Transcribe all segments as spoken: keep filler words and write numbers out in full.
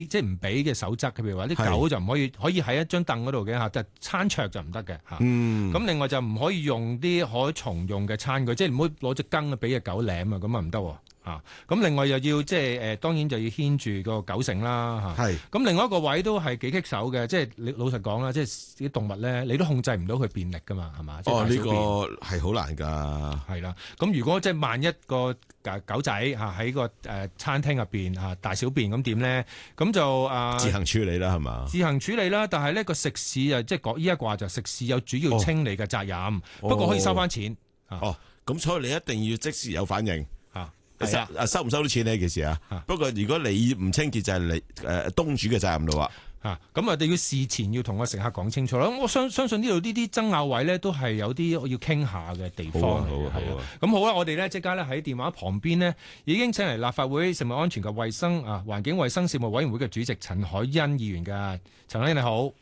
即係唔俾嘅守則，譬如話啲狗就唔可以可以喺一張凳嗰度嘅嚇，但餐桌就唔得嘅嚇。咁、嗯、另外就唔可以用啲可重用嘅餐具，即係唔好攞隻羹啊俾隻狗舐啊，咁啊唔得喎。啊，咁另外又要即係誒，當然就要牽住個狗繩啦嚇。係，咁另外一個位都係幾棘手嘅，即係你老實講啦，即係啲動物咧，你都控制唔到佢便力噶嘛，係嘛？ 哦，呢、這個係好難㗎。係啦，咁如果即係萬一個狗仔嚇喺個誒餐廳入邊嚇大小便咁點咧？咁就啊自行處理啦，係嘛？ 自行處理啦，但係呢個食肆啊，即係講依一卦就食肆有主要清理嘅責任，哦、不過可以收翻錢。 哦，咁所以你一定要即時有反應。 係啊，收唔收到錢呢件事啊？不過如果你唔清潔就係你誒東主嘅責任咯喎。 嚇，咁啊，你要事前要同個乘客講清楚啦。我相相信呢度呢啲爭拗位咧，都係有啲要傾下嘅地方。好啊，好啊，好啊。咁好啦，我哋咧即刻咧喺電話旁邊呢，已經請嚟立法會食物安全及衞生啊環境衞生事務委員會嘅主席陳凱欣議員㗎。陳凱欣你好。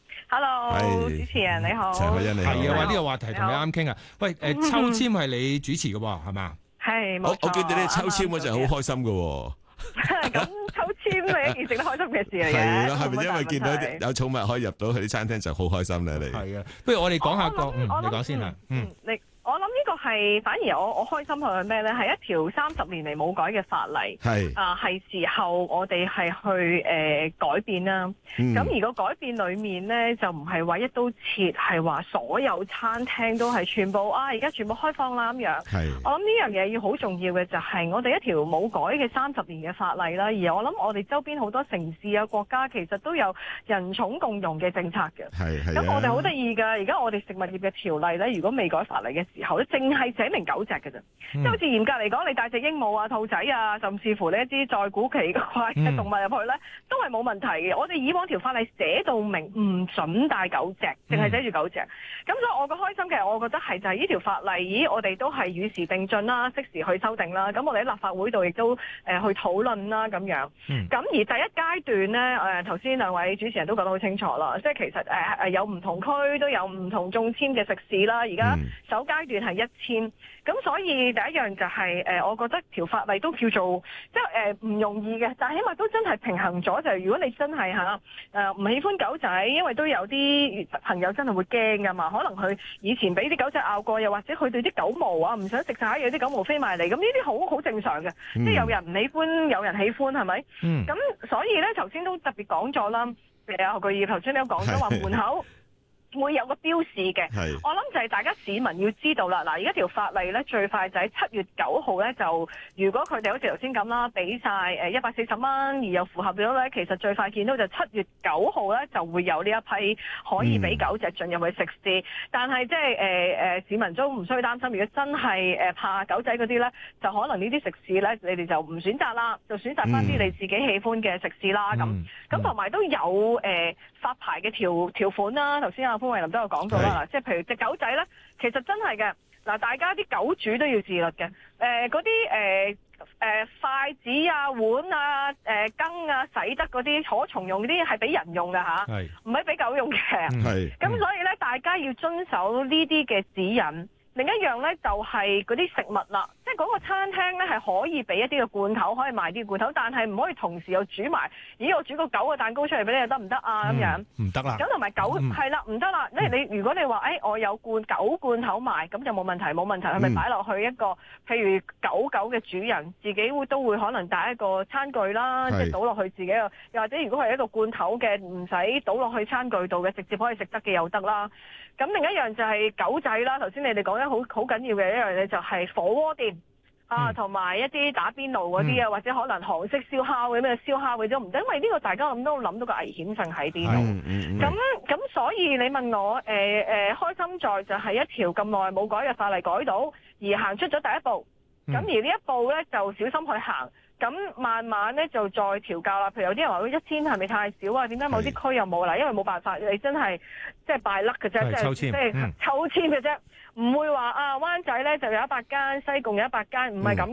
Hello，主持人你好。 陳凱欣你好。 係啊，話呢個話題同你啱傾啊。喂，誒抽籤係你主持嘅喎，係嘛？ 係， 我我記得你抽籤嗰陣好開心㗎喎。 咁抽籤係一件值得開心嘅事嚟嘅。 係啦，係咪因為見到有寵物可以入到去啲餐廳就好開心咧？你係啊，不如我哋講下個，嗯，你講先啦，嗯， 你。我諗呢個係反而我我開心係咩咧？係一條三十年嚟冇改嘅法例，係啊，係時候我哋係去誒、呃、改變啦。咁、嗯、而個改變裏面咧，就唔係話一刀切，係話所有餐廳都係全部啊，而家全部開放啦咁樣。係我諗呢樣嘢要好重要嘅就係我哋一條冇改嘅三十年嘅法例啦。而我諗我哋周邊好多城市啊、國家其實都有人寵共融嘅政策嘅。係係。咁我哋好得意㗎，而家我哋食物業嘅條例咧，如果未改法例嘅時候咧，淨係寫明狗隻嘅啫，即係好似嚴格嚟講，你帶隻鸚鵡啊、兔仔啊，甚至乎呢一啲再古奇怪嘅動物入去咧，都係冇問題嘅。我哋以往條法例寫到明唔準帶狗隻，淨係寫住狗隻。咁所以我個開心嘅，我覺得係就係呢條法例，咦，我哋都係與時並進啦，適時去修訂啦。咁我哋喺立法會度亦都誒去討論啦，咁樣。咁、嗯、而第一階段咧，誒頭先兩位主持人都講得好清楚啦，即係其實誒誒、呃、有唔同區都有唔同中籤嘅食肆啦。而家首階段係一千，咁所以第一樣就係、是、誒、呃，我覺得條法例都叫做即係誒唔容易嘅，但係起碼都真係平衡咗。就係、是、如果你真係嚇誒唔喜歡狗仔，因為都有啲朋友真係會驚噶嘛，可能佢以前俾啲狗仔咬過，又或者佢對啲狗毛啊唔想食晒，有啲狗毛飛埋嚟，咁呢啲好好正常嘅，嗯、即係有人唔喜歡，有人喜歡係咪？咁、嗯、所以咧頭先都特別講咗啦，誒何巨業頭先都講咗話門口會有個標示嘅，我諗就係大家市民要知道啦。嗱，而家條法例咧最快就喺七月九號咧，就如果佢哋好似頭先咁啦，俾晒誒一百四十蚊，而又符合咗咧，其實最快見到就七月九號咧就會有呢一批可以俾狗隻進入去食肆。嗯、但係即係誒誒市民都唔需要擔心，如果真係誒怕狗仔嗰啲咧，就可能呢啲食肆咧，你哋就唔選擇啦，就選擇翻啲你自己喜歡嘅食肆啦。咁咁同埋都有誒、呃、發牌嘅條條款啦。頭先阿潘慧琳都有講到啦，即係譬如隻狗仔咧，其實真係嘅嗱，大家啲狗主都要自律嘅。誒嗰啲誒誒筷子啊、碗啊、誒、呃、羹啊、洗得嗰啲可重用嗰啲係俾人用嘅吓，唔係俾狗用嘅。係咁，所以咧大家要遵守呢啲嘅指引。另一樣咧就係嗰啲食物啦，即係嗰個餐廳咧係可以俾一啲嘅罐頭，可以賣啲嘅罐頭，但係唔可以同時又煮埋，咦我煮個狗嘅蛋糕出嚟俾你得唔得啊？咁樣唔得啦。 咁同埋狗係啦，唔得啦。你你如果你話誒、哎、我有罐狗罐頭賣，咁就冇問題冇問題，係咪擺落去一個譬如狗狗嘅主人自己會都會可能帶一個餐具啦，即係倒落去自己個，又或者如果係一個罐頭嘅唔使倒落去餐具度嘅，直接可以食得嘅又得啦。咁另一樣就係狗仔啦，頭先你哋講得好好緊要嘅一樣嘢就係火鍋店、嗯、啊，同埋一啲打邊爐嗰啲啊，或者可能韓式燒烤嘅咩燒烤嘅都唔得，因為呢個大家諗都諗到個危險性喺邊度。咁咁、嗯嗯、所以你問我誒誒、呃呃、開心在就係一條咁耐冇改嘅法例改到，而行出咗第一步。咁、嗯、而呢一步咧就小心去行。咁慢慢咧就再調教啦。譬如有啲人話一千係咪太少啊？點解某啲區又冇啦？因為冇辦法，你真係即係敗甩嘅啫，即係即係抽籤嘅啫，唔會話啊灣仔咧就有一百間，西貢有一百間，唔係咁嘅。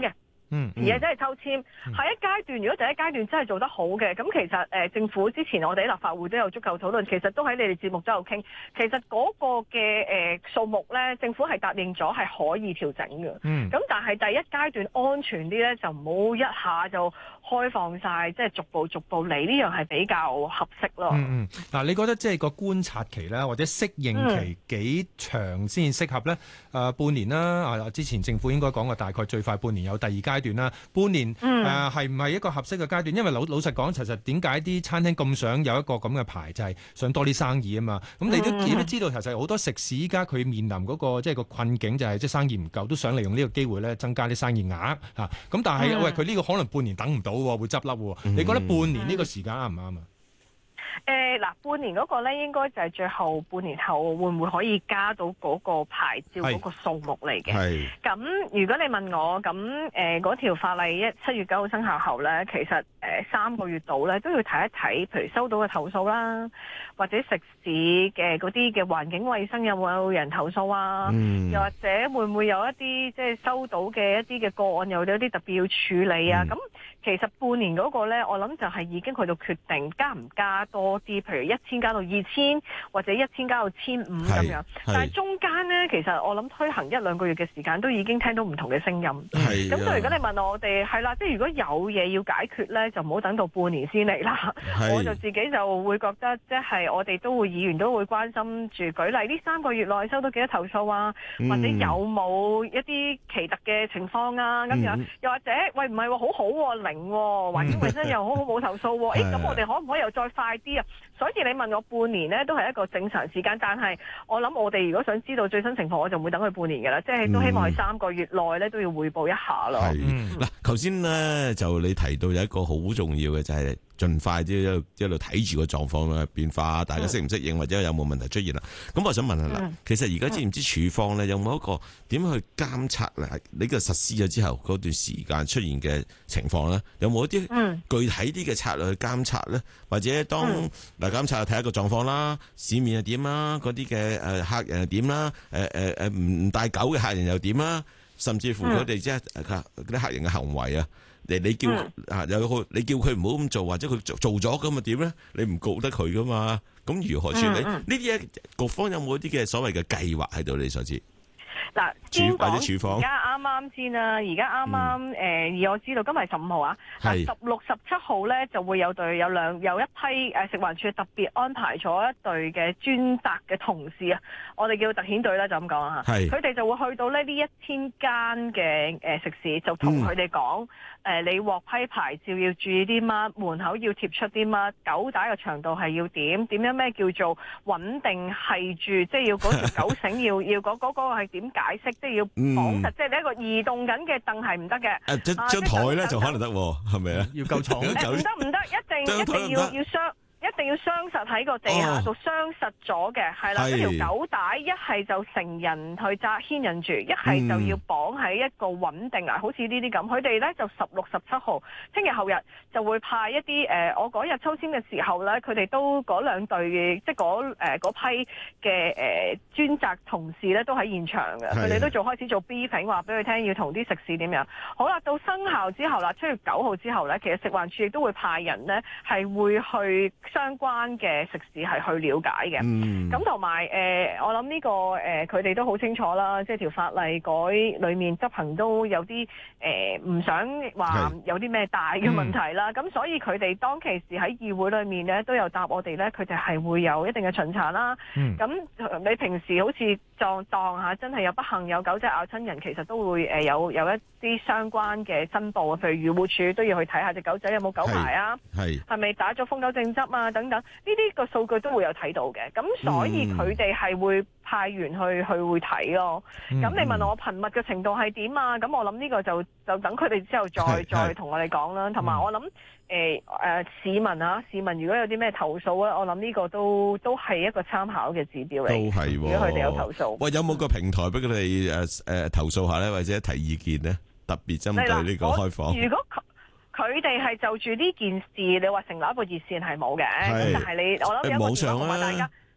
嗯嗯、而係真係抽籤。嗯、下一階段如果第一階段真係做得好嘅，咁其實誒、呃、政府之前我哋喺立法會都有足夠討論，其實都喺你哋節目都有傾。其實嗰個嘅誒、呃、數目咧，政府係答應咗係可以調整嘅。咁、嗯、但係第一階段安全啲咧，就唔好一下就開放晒，即係逐步逐步嚟，呢樣係比較合適咯。 嗯嗯，嗱，你覺得即係個觀察期咧，或者適應期幾長先適合咧？誒、嗯呃，半年啦，啊，之前政府應該講過大概最快半年有第二階段啦。半年誒係唔係一個合適嘅階段？因為老老實講，其實點解啲餐廳咁想有一個咁嘅牌，就係、是、想多啲生意啊嘛。咁你都你都知道，其實好多食肆依家佢面臨嗰、那個即係個困境，就係即係生意唔夠，都想利用呢個機會咧增加啲生意額嚇。咁、啊、但係、嗯、喂，佢呢個可能半年等唔到喎，會執笠喎。你覺得半年呢個時間啱唔啱啊？ 誒嗱、呃，半年嗰個咧，應該就係最後半年後會唔會可以加到嗰個牌照嗰個數目嚟嘅？係。咁如果你問我，咁誒嗰條法例一七月九號生效後咧，其實誒、呃、三個月度咧都要睇一睇，譬如收到嘅投訴啦，或者食肆嘅嗰啲嘅環境衛生有冇有人投訴啊？嗯、又或者會唔會有一啲即係收到嘅一啲嘅個案，有啲一啲特別要處理啊？咁、嗯、其實半年嗰個咧，我諗就係已經去到決定加唔加多啲，譬如一千加到二千，或者一千加到千五咁樣。但係中間咧，其實我諗推行一兩個月嘅時間，都已經聽到唔同嘅聲音。咁所以如果你問我哋係啦，即係如果有嘢要解決咧，就唔好等到半年先嚟啦。我就自己就會覺得，即係我哋都會議員都會關心住，舉例呢三個月內收到幾多投訴啊，嗯、或者有冇一啲奇特嘅情況啊咁樣，嗯、又或者喂唔係喎，好好喎，零喎，環境衞生又好好冇投訴喎，誒咁我哋可唔可以又再快啲啊？所以你問我半年呢都係一個正常時間，但係我諗我哋如果想知道最新情況，我就唔會等佢半年嘅啦，即係都希望係三個月內咧都要彙報一下咯。係嗱，頭先咧就你提到有一個好重要嘅就係、是。盡快啲一路一路睇住個狀況啦，變化，大家適唔適應或者有冇問題出現啦？咁我想問下啦，嗯、其實而家知唔知處方咧有冇一個點去監察嗱？呢個實施咗之後嗰段時間出現嘅情況咧，有冇一啲具體啲嘅策略去監察咧？或者當嗱監察睇一個狀況啦，市面係點啦，嗰啲嘅誒客人係點啦，誒誒誒唔帶狗嘅客人又點啦，甚至乎佢哋即係嗰啲客人嘅行為啊。你你叫啊有個你叫佢唔好咁做，或者佢做做咗咁啊點咧？你唔告得佢噶嘛？咁如何處理呢啲嘢？局方有冇一啲嘅所謂嘅計劃喺度？你所知？ 嗱，先講而家啱啱先啦，而家啱啱誒，而我知道今日係十五號啊，嗱十六、十七號咧就會有隊有兩有一批誒食環署特別安排咗一隊嘅專責嘅同事啊，我哋叫特遣隊啦，就咁講啊嚇，佢哋就會去到呢呢一千間嘅誒食肆，就同佢哋講誒，你獲批牌照要注意啲乜，門口要貼出啲乜，狗帶嘅長度係要點，點樣咩叫做穩定係住，即係要嗰條狗繩要要嗰嗰個係點解釋，即係要綁實，即係你一個移動緊嘅凳係唔得嘅。誒，張張台咧就可能得，係咪啊？要夠重。誒，唔得唔得，一定一定要要雙。一定要雙實喺個地下度雙實咗嘅，係啦，嗰條狗帶一係就成人去揸牽引住，一係就要綁喺一個穩定啊，好似呢啲咁。佢哋咧就十六、十七號，聽日後日就會派一啲誒、呃，我嗰日抽籤嘅時候咧，佢哋都嗰兩隊，即係嗰誒嗰批嘅誒、呃、專責同事咧都喺現場嘅，佢哋都做開始做 briefing，話俾佢聽要同啲食肆點樣。好啦，到生效之後啦，七月九號之後咧，其實食環署亦都會派人咧係會去相關嘅食肆係去了解嘅，咁同埋誒，我諗呢、這個誒，佢、呃、哋都好清楚啦，即係條法例改裏面執行都有啲誒，唔、呃、想話有啲咩大嘅問題啦，咁、嗯、所以佢哋當其時喺議會裏面咧都有答我哋咧，佢哋係會有一定嘅巡查啦。咁、嗯、你平時好似撞當下真係有不幸有狗仔咬親人，其實都會誒有有一啲相關嘅申報，譬如漁護署都要去睇下隻狗仔有冇狗牌啊，係係咪打咗瘋狗證執啊等等，呢啲個數據都會有睇到嘅，咁所以佢哋係會派員去去會睇咯。咁、嗯、你問我頻密嘅程度係點啊？咁我諗呢個就就等佢哋之後再再同我哋講啦。同埋我諗誒誒市民啊，市民如果有啲咩投訴咧，我諗呢個都都係一個參考嘅指標嚟。都係，如果佢哋有投訴，喂，有冇個平台俾佢哋誒誒投訴下咧，或者提意見咧？特別針對呢個開放。如果佢哋係就住呢件事，你話成立一個熱線係冇嘅，咁但係你我諗有一個同埋大家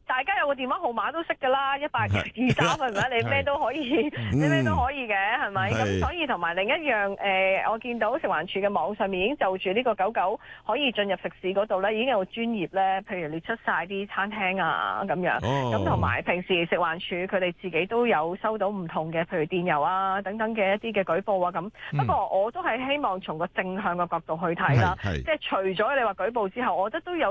大家有個電話號碼都識㗎啦，一八二三係咪？你咩都可以，你咩都可以嘅係咪？咁所以同埋另一樣誒、呃，我見到食環署嘅網上面已經就住呢個狗狗可以進入食肆嗰度咧，已經有專業咧，譬如列出晒啲餐廳啊咁樣，咁同埋平時食環署佢哋自己都有收到唔同嘅，譬如電郵啊等等嘅一啲嘅舉報啊咁。不過我都係希望從個正向嘅角度去睇啦，即係除咗你話舉報之後，我覺得都有